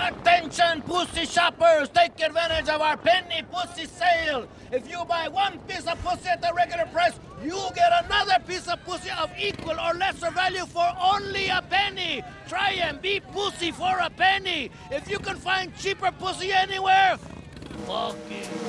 Attention, pussy shoppers! Take advantage of our penny pussy sale! If you buy one piece of pussy at the regular price, you get another piece of pussy of equal or lesser value for only a penny! Try and be pussy for a penny! If you can find cheaper pussy anywhere, fuck it.